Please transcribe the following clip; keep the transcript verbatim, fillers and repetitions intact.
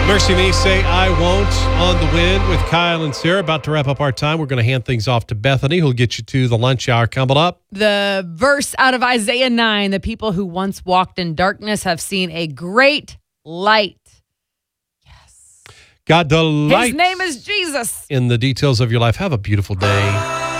Mercy Me, Say I Won't on the Wind with Kyle and Sarah. About to wrap up our time. We're going to hand things off to Bethany, who'll get you to the lunch hour coming up. The verse out of Isaiah nine, the people who once walked in darkness have seen a great light. God delights His name is Jesus. in the details of your life. Have a beautiful day.